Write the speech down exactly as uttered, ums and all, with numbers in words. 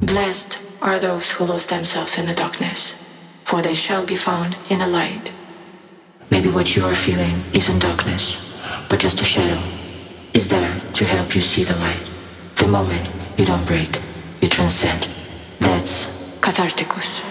Blessed are those who lose themselves in the darkness, for they shall be found in the light. Maybe what you are feeling isn't darkness, but just a shadow is there to help you see the light. The moment you don't break, you transcend. That's catharticus.